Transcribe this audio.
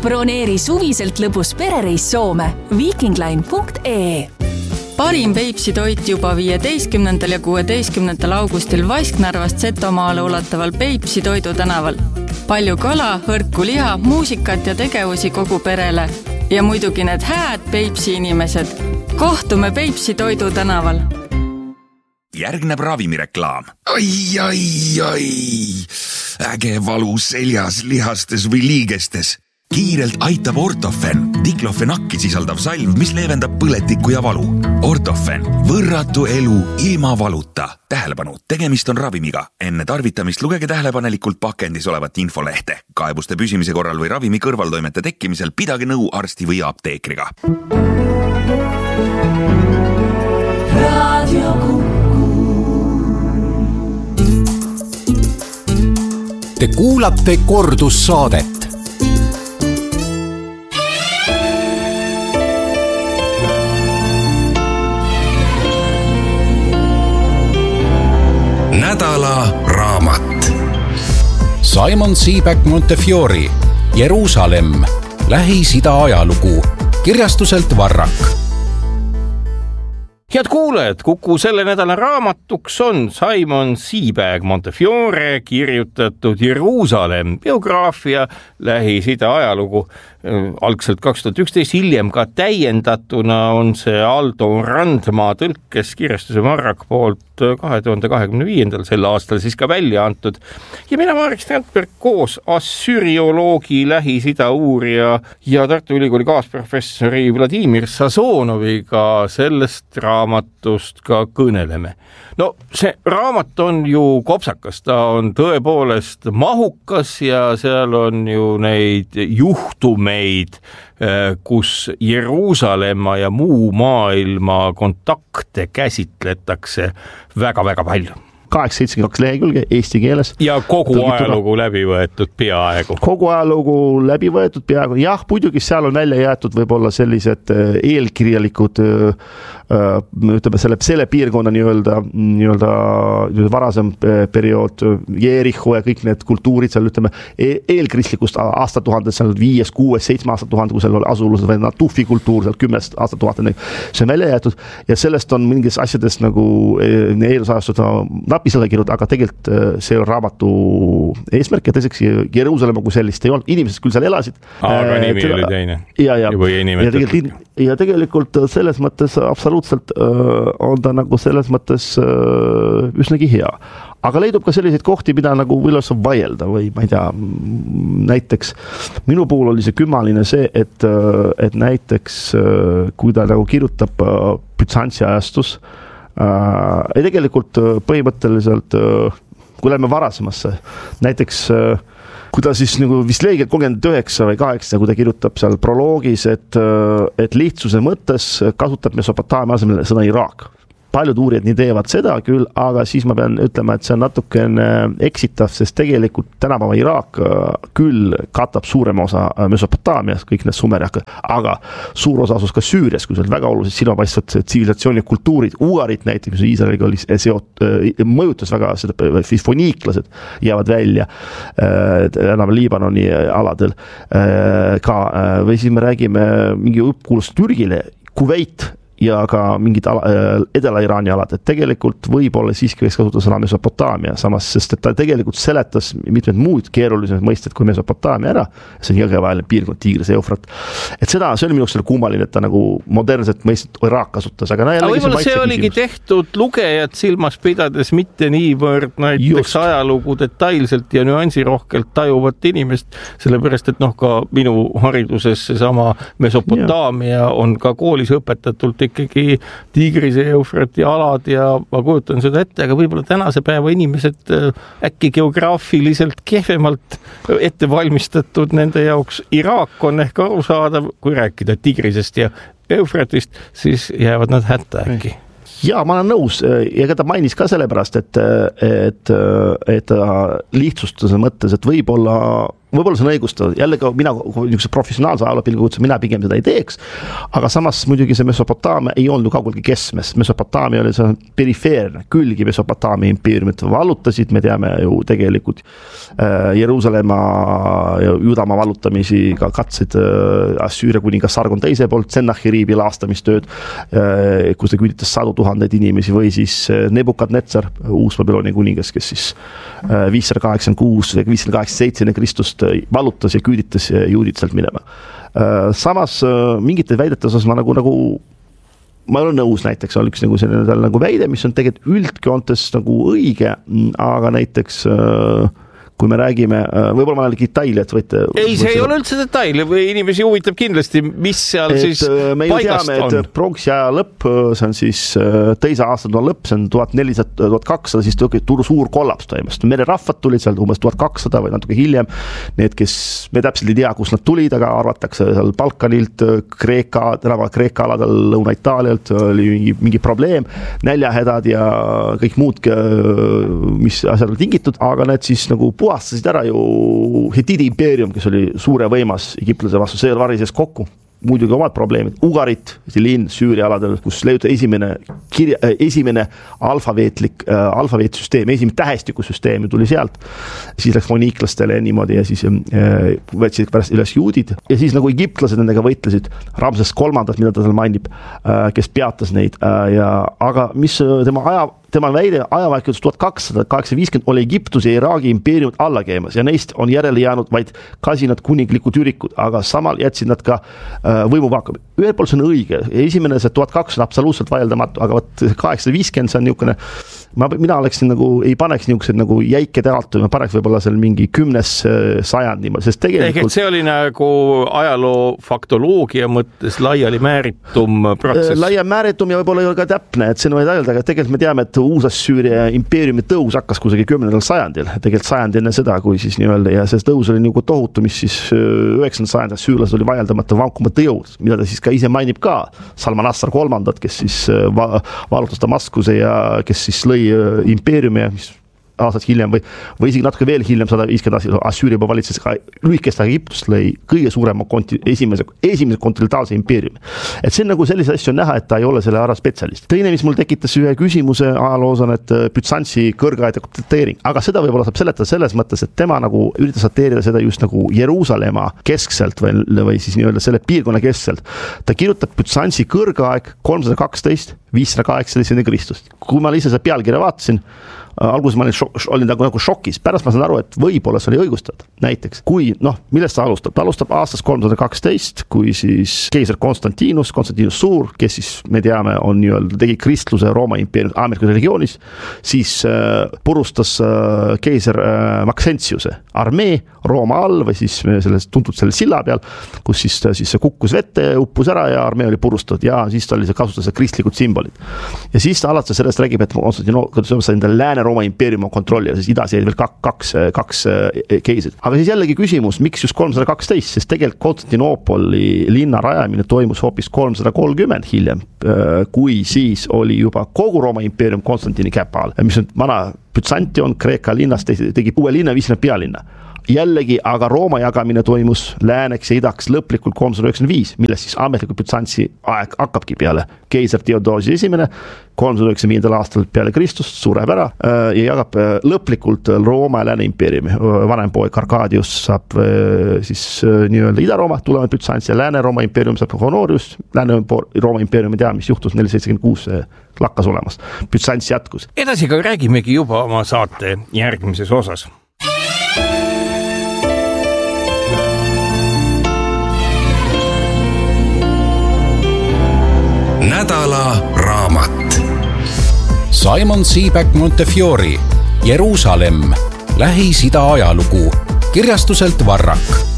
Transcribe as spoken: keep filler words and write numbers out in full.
Broneeri suviselt lõbus perereis Soome viikingline punkt ee. Parim Peipsi toit juba viieteistkümnendal ja kuueteistkümnendal augustil Vasknarvast Setomaale ulataval Peipsi toidu tänaval. Palju kala, hõrku liha, muusikat ja tegevusi kogu perele. Ja muidugi need hääd Peipsi inimesed. Kohtume Peipsi toidu tänaval. Järgneb ravimireklaam. Ai, ai, ai. Äge valu seljas, lihastes või liigestes. Kiirelt aitab Ortofen, diklofenakki sisaldav salv, mis leevendab põletikku ja valu. Ortofen, võrratu elu ilma valuta. Tähelepanu, tegemist on ravimiga. Enne tarvitamist lugege tähelepanelikult pakendis olevat infolehte. Kaebuste püsimise korral või ravimi kõrvaltoimete tekkimisel pidage nõu arsti või apteekriga. Radio Te kuulate kordussaadet. Nädala raamat. Simon Sebag Montefiore, Jeruusalemm, Lähis-Ida ajalugu, kirjastuselt Varrak. Head kuulajad, Kuku selle nädala raamatuks on Simon Sebag Montefiore kirjutatud Jeruusalemm, biograafia, Lähis-Ida ajalugu. Algselt kaks tuhat üksteist, hiljem ka täiendatuna on see Aldo Randmaa tõlkes kirjastuse Varrak poolt kahe tuhande kahekümne viiendal sel aastal siis ka välja antud. Ja mina Marek Strandberg koos assyrioloogi, Lähis-Ida uurija ja Tartu Ülikooli kaasprofessori Vladimir Sazonoviga sellest raamatust ka kõneleme. No see raamat on ju kopsakas, ta on tõepoolest mahukas ja seal on ju neid juhtumeid, kus Jeruusalemma ja muu maailma kontakte käsitletakse väga-väga palju. kaheksa seitsekümmend kaks lehekülge eesti keeles. Ja kogu ajalugu läbi võetud peaaegu. Kogu ajalugu läbi võetud peaaegu. Jah, muidugi seal on välja jäetud võib-olla sellised eelkirjalikud, ütleme selle, selle piirkonna nii-öelda, nii-öelda varasem periood, Jeeriho ja kõik need kultuurid seal, ütleme, eelkristlikust aastatuhandest, seal viies, kuues, seitsme aastatuhande, kui seal oli asulused või Natufi kultuur, seal kümnest aastatuhande, see on välja jäetud ja sellest on mingis asjades nagu eelusajastud napisele kirjutada, aga tegelikult see on raamatu eesmärk ja teiseks Jeruusalemma kui sellist ei olnud, inimesed küll seal elasid. Aga nimi oli teine. Ja, ja, ja, tegelikult, ja tegelikult selles mõttes absoluutselt on ta nagu selles mõttes üsnagi hea. Aga leidub ka selliseid kohti, mida nagu võilas vaielda või ma ei tea, näiteks minu puhul oli see kümmaline see, et, et näiteks kui ta nagu kirjutab Bütsantsi ajastus, äh, ei tegelikult põhimõtteliselt, kui lähme varasemasse, näiteks kui ta siis nagu vist leegel kolmkümmend üheksa või kaheksa, kui ta kirjutab seal proloogis, et, et lihtsuse mõttes kasutab Mesopotaamia asemel sõna Iraak. Paljud uurijad nii teevad seda küll, aga siis ma pean ütlema, et see on natukene eksitav, sest tegelikult tänapäeva Iraak küll katab suurema osa Mesopotaamias, kõik need sumeriakad, aga suur osa asus ka Süürias, kui see on väga olulised silmapaistvad tsivilisatsiooni kultuurid, uuarid näiteks, mis Iisraeliga oli seot, mõjutas väga seda, foniiklased jäävad välja enam Liibanoni aladel ka, või siis me räägime mingi õppkuulust Türgile, Kuveit ja ka mingid ala, Edela-Iraani alad, et tegelikult võib-olla siiski võiks kasutada sõna Mesopotaamia samas, sest et ta tegelikult seletas mitmed muud keerulised mõisted kui Mesopotaamia ära, see on jõgevaheline piirkond, Tigris ja Eufrat. Et seda, see oli minuks selle kummaline, et ta nagu modernset mõistet Iraak kasutas. Aga, aga võib-olla see, see oligi tehtud lugejad silmas pidades mitte niivõrd näiteks Just. ajalugu detailselt ja nüansirohkelt tajuvat inimest, sellepärast, et noh, ka minu hariduses seesama Mesopotaamia ja. on ka koolis õpetatult ikkagi Tigrise ja Eufrati alad ja ma kujutan seda ette, aga võib-olla tänase päeva inimesed äkki geograafiliselt kehvemalt ette valmistatud nende jaoks Iraak on ehk arusaadav, kui rääkida Tigrisest ja Eufratist, siis jäävad nad hätta äkki. Ja ma olen nõus ja ta mainis ka sellepärast, et, et, et lihtsustuse mõttes, et võib-olla võib-olla see on õigustatud, jällegi mina niisuguse professionaalse ajaloopilguga, mina pigem seda ei teeks, aga samas muidugi see Mesopotaamia ei olnud kaugelgi keskmes, Mesopotaamia oli see perifeerne, külgi Mesopotaamia impeeriumit vallutasid, me teame ju tegelikult äh, Jeruusalemma ja Juudamaa vallutamisi ka katsid äh, Assüüria kuningas Sargon teise poolt, Sennaheriibi laastamistööd, äh, kus ta küüditas sadu tuhandeid inimesi või siis äh, Nebukadnetsar, uus Babyloni kuningas, kes siis äh, viissada kaheksakümmend kuus, viissada kaheksakümmend seitse enne Kristust vallutas ja küüditas juudid sealt minema. Samas mingite väidete osas ma nagu, nagu ma olen nõus näiteks, on üks nagu selline nagu väide, mis on tegelikult üldkoontes nagu õige, aga näiteks kui me räägime, võib-olla ma olen detaili, et võite... Ei, see ei ole üldse detail, või inimesi huvitab kindlasti, mis seal et siis me paigast teame, on. Me pronksi aja lõpp, see on siis teise aastatuna lõpp, see on tuhat nelisada, tuhat kakssada, siis tuli suur kollaps toimust. Mererahvad tulid seal umbes tuhat kakssada või natuke hiljem. Need, kes me täpselt ei tea, kus nad tulid, aga arvatakse seal Balkanilt, Kreeka, tänava Kreeka aladel, Lõuna-Itaalialt oli mingi, mingi probleem, näljahädad ja kõik muud, mis asjad on tingitud, aga need siis nagu puhastasid ära ju Hetidi impeerium, kes oli suure võimas Egiptlase vastu, see varises kokku. Muidugi omad probleemid. Ugarit, linn Süüria aladel, kus leiuta esimene, kirja, esimene alfabeetlik, äh, alfabeetsüsteem, esimene tähestikusüsteem tuli sealt. Siis läks moniiklastele niimoodi ja siis äh, võtsid pärast üles juudid. Ja siis nagu egiptlased nendega võitlesid, Ramses kolmandat, mida ta seal mainib, äh, kes peatas neid. Äh, ja, aga mis tema aja tema väide ajavaikutus tuhat kakssada kaheksakümmend oli Egiptus ja Iraagi impeeriumid alla käimas ja neist on järele jäänud vaid kasinad kuninglikud ürikud, aga samal jätsid nad ka äh, võimuvaakum. Ühel pool see on õige, esimene see tuhat kakssada absoluutselt vaieldamatu, aga võt kaheksasada viiskümmend see on niisugune, ma, mina oleksin nagu, ei paneks niisugused nagu jäike teatu, ma paneks võib-olla seal mingi kümnes sajand niimoodi, sest tegelikult... Ehk see oli nagu ajaloo faktoloogia mõttes laiali määritum protsess? Laia määritum ja võib-olla ei ole ka täpne, et see on vaid öelda, aga tegelikult me teame, et Uus-Assüüria impeeriumi tõus hakkas kusagil kümnendal sajandil, tegelikult sajand enne seda, kui siis nii-öelda, ja see tõus oli nagu tohutu, mis siis üheksandal sajandil süürlased oli vaieldamata vankumate jõud, mida ta siis ka ise mainib ka, Salmanassar kolmandat, kes siis va valutas Damaskuse ja kes siis lõi impeeriumi, mis aastat hiljem või, või isegi natuke veel hiljem sada viiskümmend aastat Assüüria juba valitses ka lühikest Egiptust lõi kõige suurema konti, esimese, esimese kontinentaalse impeeriumi. Et see on nagu sellise asju näha, et ta ei ole selle ära spetsialist. Teine, mis mul tekitas ühe küsimuse ajaloos on, et Bütsantsi kõrgaide dateering, aga seda võib-olla saab seletada selles mõttes, et tema nagu üritas dateerida seda just nagu Jeruusalemma keskselt või, või siis nii-öelda selle piirkonna keskselt. Ta kirjutab Bütsantsi kõrgaeg kolmsada kaksteist, viissada kaheksateist enne Kristust. Kui ma ise seda pealkirja vaatasin, alguses ma olin, šok, olin nagu, nagu šokis, pärast ma saan aru, et võib-olla see oli õigustatud. Näiteks, kui, noh, millest ta alustab? Ta alustab aastast kolmsada kaksteist, kui siis keiser Konstantinus, Konstantinus Suur, kes siis, me teame, on nii-öelda, tegi kristluse Rooma impeeriumi Ameerika religioonis, siis äh, purustas äh, keiser äh, Maxentiuse armee Rooma all või siis selles, tuntud selle silla peal, kus siis, siis kukkus vette, uppus ära ja armee oli purustatud ja siis ta oli see kasutas kristlikud sümbolid. Ja siis ta alates sellest räägib, et Konstantinus sai enda lääne Rooma impeerium kontrolli ja siis idas jäid veel kaks, kaks keisrit. Aga siis jällegi küsimus, miks just kolmsada kaksteist, sest tegelikult Konstantinoopoli linna rajamine toimus hoopis kolmsada kolmkümmend hiljem, kui siis oli juba kogu Rooma impeerium Konstantini käpa all, mis on vana Bütsantion, Kreeka linnast tegi uue linna, viis pealinna. Jällegi, aga Rooma jagamine toimus lääneks ja idaks lõplikult kolmsada üheksakümmend viis, millest siis ametlikult Bütsantsi aeg hakkabki peale keiser Theodosius esimene, kolmsada üheksakümmend viis aastal peale Kristust, sureb ära ja jagab lõplikult Rooma ja Lääne impeeriumi. Vanem poeg Arkadius saab siis nii-öelda Ida-Rooma, tulevad Bütsantsi ja Lääne-Rooma impeerium saab Honorius, Lääne-Rooma impeeriumi tea, mis juhtus nelisada seitsekümmend kuus lakkas olemas. Bütsants jätkus. Edasi ka räägimegi juba oma saate järgmises osas. Nädala raamat. Simon Sebag Montefiore, Jeruusalemm, Lähis-Ida ajalugu, kirjastuselt Varrak.